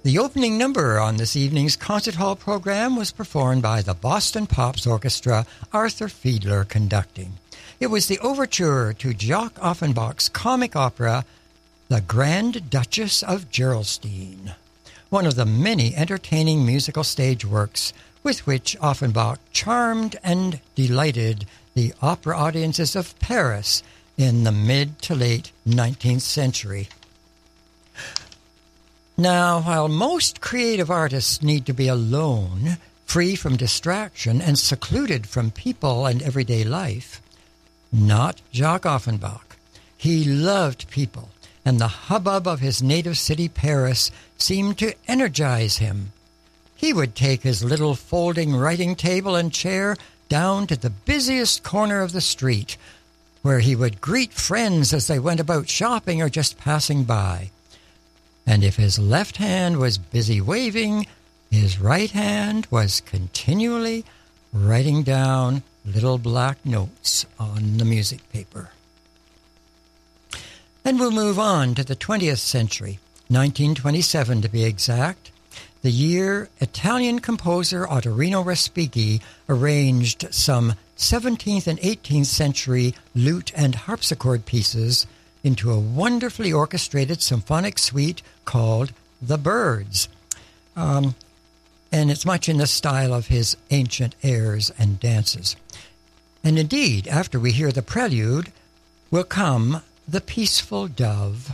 The opening number on this evening's concert hall program was performed by the Boston Pops Orchestra, Arthur Fiedler conducting. It was the overture to Jacques Offenbach's comic opera, The Grand Duchess of Gerolstein, one of the many entertaining musical stage works with which Offenbach charmed and delighted the opera audiences of Paris in the mid to late 19th century. Now, while most creative artists need to be alone, free from distraction, and secluded from people and everyday life, not Jacques Offenbach. He loved people, and the hubbub of his native city, Paris, seemed to energize him. He would take his little folding writing table and chair down to the busiest corner of the street, where he would greet friends as they went about shopping or just passing by. And if his left hand was busy waving, his right hand was continually writing down little black notes on the music paper. And we'll move on to the 20th century, 1927 to be exact, the year Italian composer Ottorino Respighi arranged some 17th and 18th century lute and harpsichord pieces into a wonderfully orchestrated symphonic suite called The Birds. And it's much in the style of his ancient airs and dances. And indeed, after we hear the prelude, will come the peaceful dove,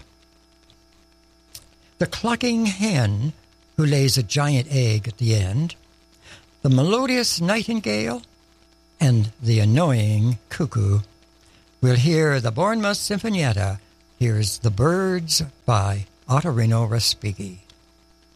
the clucking hen who lays a giant egg at the end, the melodious nightingale, and the annoying cuckoo. We'll hear the Bournemouth Sinfonietta. Here's The Birds by Ottorino Respighi.